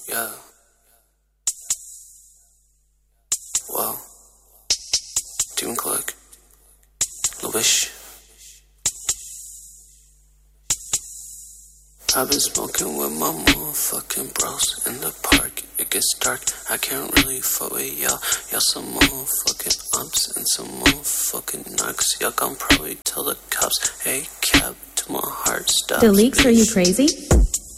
Yeah. Wow. Demon Click. Lubish. I've been smoking with my motherfucking bros in the park. It gets dark, I can't really fuck with y'all. Y'all some motherfucking umps and some motherfucking narcs. Y'all gon' probably tell the cops, hey, cab, to my heart stop. The leaks, are you crazy?